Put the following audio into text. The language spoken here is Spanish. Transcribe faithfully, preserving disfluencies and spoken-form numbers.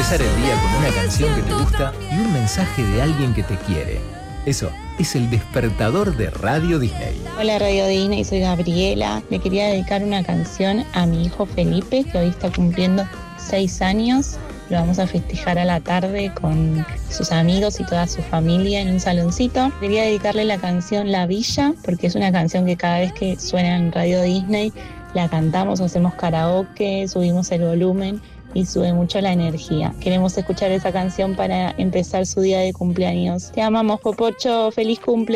empezar el día con una canción que te gusta y un mensaje de alguien que te quiere. Eso es el despertador de Radio Disney. Hola Radio Disney, soy Gabriela. Le quería dedicar una canción a mi hijo Felipe, que hoy está cumpliendo seis años. Lo vamos a festejar a la tarde con sus amigos y toda su familia en un saloncito. Quería dedicarle la canción La Villa, porque es una canción que cada vez que suena en Radio Disney la cantamos, hacemos karaoke, subimos el volumen y sube mucho la energía. Queremos escuchar esa canción para empezar su día de cumpleaños. Te amamos, Popocho. Feliz cumple.